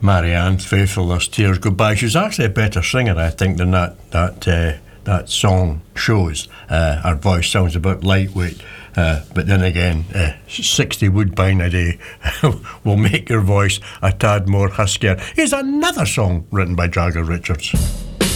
Marianne Faithful, Tears Go By. She's actually a better singer, I think, than that song shows. Her voice sounds a bit lightweight, but then again, 60 Woodbine a day will make your voice a tad more huskier. Here's another song written by Jagger Richards.